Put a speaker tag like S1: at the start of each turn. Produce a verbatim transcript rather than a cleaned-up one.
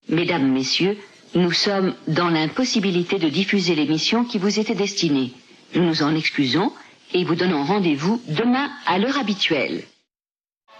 S1: Mesdames, Messieurs, nous sommes dans l'impossibilité de diffuser l'émission qui vous était destinée. Nous nous en excusons et vous donnons rendez-vous demain à l'heure habituelle.